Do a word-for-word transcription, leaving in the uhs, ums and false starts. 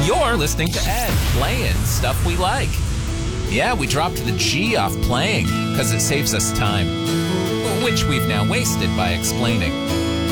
You're listening to Ed, playing stuff we like. Yeah, we dropped the G off playing because it saves us time, which we've now wasted by explaining.